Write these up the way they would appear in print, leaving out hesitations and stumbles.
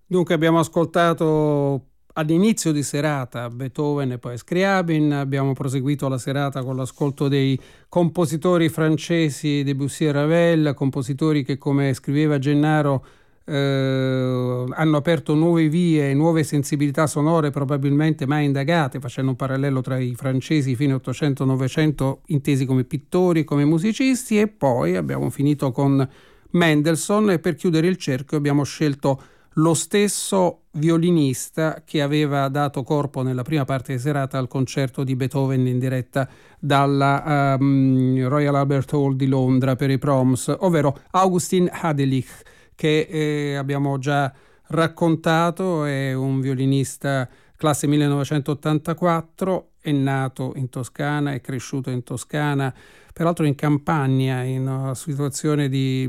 Dunque abbiamo ascoltato all'inizio di serata Beethoven e poi Scriabin, abbiamo proseguito la serata con l'ascolto dei compositori francesi Debussy e Ravel, compositori che, come scriveva Gennaro, hanno aperto nuove vie, nuove sensibilità sonore probabilmente mai indagate, facendo un parallelo tra i francesi fine 800-900 intesi come pittori, come musicisti. E poi abbiamo finito con Mendelssohn e per chiudere il cerchio abbiamo scelto lo stesso violinista che aveva dato corpo nella prima parte di serata al concerto di Beethoven in diretta dalla Royal Albert Hall di Londra per i Proms, ovvero Augustin Hadelich, che abbiamo già raccontato. È un violinista classe 1984, è nato in Toscana, è cresciuto in Toscana, peraltro in campagna, in una situazione di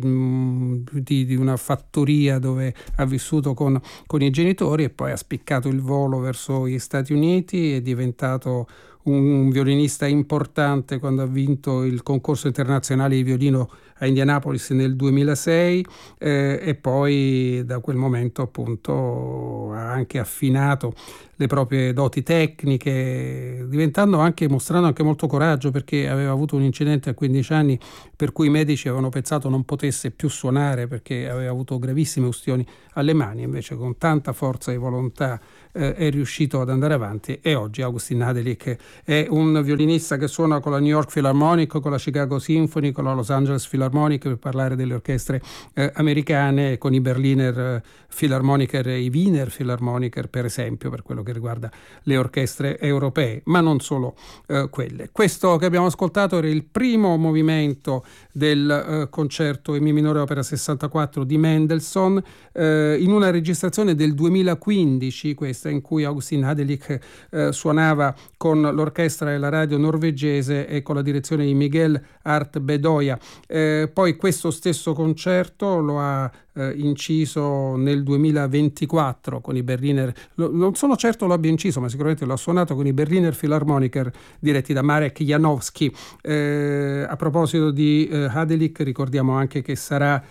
una fattoria dove ha vissuto con i genitori, e poi ha spiccato il volo verso gli Stati Uniti, è diventato un violinista importante quando ha vinto il concorso internazionale di violino a Indianapolis nel 2006, e poi da quel momento appunto ha anche affinato le proprie doti tecniche, mostrando anche molto coraggio, perché aveva avuto un incidente a 15 anni per cui i medici avevano pensato non potesse più suonare perché aveva avuto gravissime ustioni alle mani. Invece con tanta forza e volontà è riuscito ad andare avanti, e oggi Augustin Hadelich è un violinista che suona con la New York Philharmonic, con la Chicago Symphony, con la Los Angeles Philharmonic, per parlare delle orchestre americane, con i Berliner Philharmoniker e i Wiener Philharmoniker, per esempio, per quello che riguarda le orchestre europee, ma non solo quelle. Questo che abbiamo ascoltato era il primo movimento del concerto in Mi minore opera 64 di Mendelssohn, in una registrazione del 2015, questa, in cui Augustin Hadelich suonava con l'orchestra e la radio norvegese e con la direzione di Miguel Art Bedoya. Poi questo stesso concerto lo ha inciso nel 2024 con i Berliner, non sono certo lo abbia inciso, ma sicuramente lo ha suonato con i Berliner Philharmoniker diretti da Marek Janowski. A proposito di Hadelich, ricordiamo anche che sarà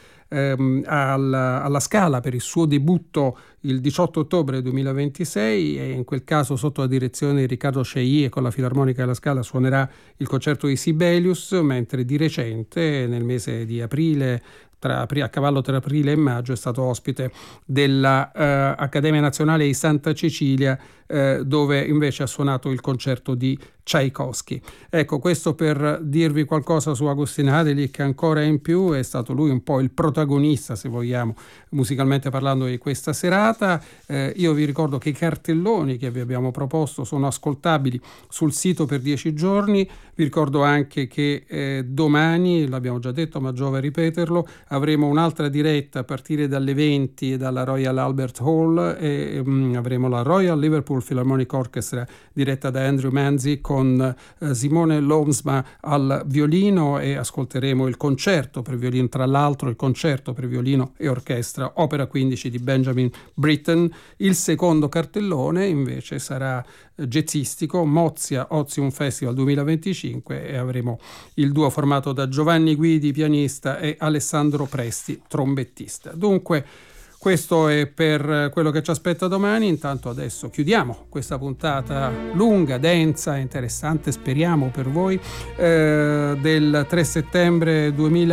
alla Scala per il suo debutto il 18 ottobre 2026, e in quel caso sotto la direzione di Riccardo Chailly e con la Filarmonica della Scala suonerà il concerto di Sibelius, mentre di recente, nel mese di aprile, a cavallo tra aprile e maggio, è stato ospite della Accademia Nazionale di Santa Cecilia, dove invece ha suonato il concerto di Tchaikovsky. Ecco, questo per dirvi qualcosa su Augustin Hadelich. Ancora in più è stato lui un po' il protagonista, se vogliamo, musicalmente parlando, di questa serata. Io vi ricordo che i cartelloni che vi abbiamo proposto sono ascoltabili sul sito per 10 giorni. Vi ricordo anche che domani, l'abbiamo già detto ma giova ripeterlo, avremo un'altra diretta a partire dalle 20 dalla Royal Albert Hall, e avremo la Royal Liverpool Philharmonic Orchestra diretta da Andrew Manzi con Simone Lomsma al violino, e ascolteremo il concerto per violino, tra l'altro il concerto per violino e orchestra opera 15 di Benjamin Britten. Il secondo cartellone invece sarà jazzistico, Mozia Ozium Festival 2025, e avremo il duo formato da Giovanni Guidi, pianista, e Alessandro Presti, trombettista. Dunque questo è per quello che ci aspetta domani. Intanto adesso chiudiamo questa puntata lunga, densa, interessante, speriamo per voi, del 3 settembre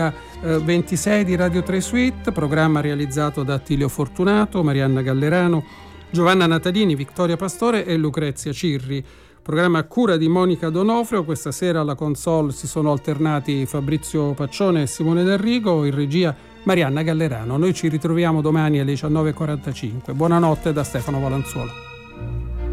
2026 di Radio 3 Suite, programma realizzato da Attilio Fortunato, Marianna Gallerano, Giovanna Natalini, Vittoria Pastore e Lucrezia Cirri. Programma a cura di Monica Donofrio. Questa sera alla console si sono alternati Fabrizio Paccione e Simone D'Arrigo, in regia Marianna Gallerano. Noi ci ritroviamo domani alle 19:45. Buonanotte da Stefano Valanzuolo.